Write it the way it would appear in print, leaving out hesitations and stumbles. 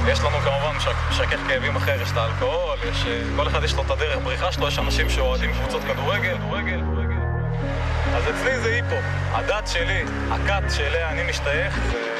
יש לנו כמובן משכך כאבים אחר, יש את האלכוהול, כל אחד יש לו את הדרך בריחה שלו, יש אנשים שאוהדים קבוצות כדורגל. אז אצלי זה היפ-הופ. הדת שלי, הכת שאליה אני משתייך,